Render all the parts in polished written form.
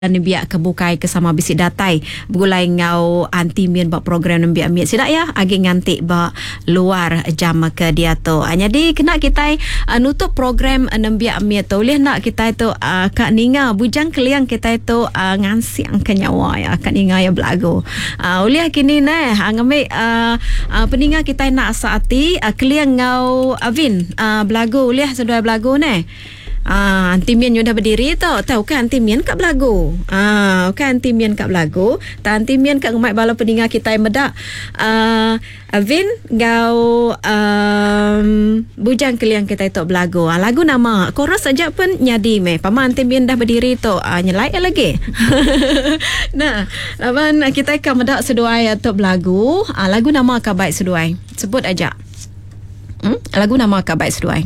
dan biak kebukai ke sama bisik datai begulai ngau anti mien bak program nembi amit sidak ya agi ngantik bak luar jam ke dia tu jadi kena kita nutup program nembi amit tu boleh nak kita tu kak ninga bujang keliang kita tu ngansiang ke nyawa ya kak ninga ya belagu boleh kini nah ngambil peninga kita nak saati keliang ngau Avin belagu boleh sedua belagu nah. Anti mien dah berdiri tahu kan anti mien kat belagu kan anti mien kat belagu tak anti mien kat ngemai bala peninga kita yang medak Avin gau bujang keliang kita itu belagu lagu nama koros saja pun nyadi meh pama anti mien dah berdiri tu nyelai lagi nah lawan kita akan medak seduai atau belagu lagu nama ka baik seduai sebut aja lagu nama ka baik seduai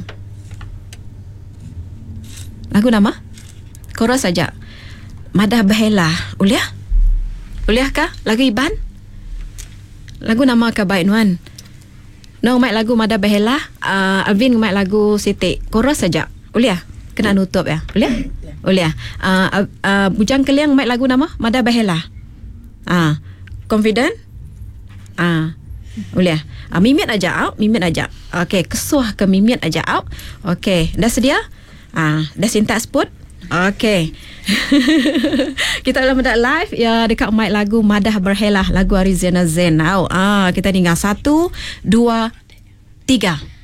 lagu nama koros saja Madah Behela uliah kah lagu Iban lagu nama ka baik nuan no mai lagu Madah Behela Alvin mai lagu Siti koros saja uliah kena nutup ya uliah bujang keliang mai lagu nama Madah Behela confident uliah mimit aja okey kesuah ke mimit aja out okey dah sedia dah sintak spot okey kita dalam mendak live ya dekat mic lagu Madah Berhelah lagu Arizana Zain kita tinggal 1 2 3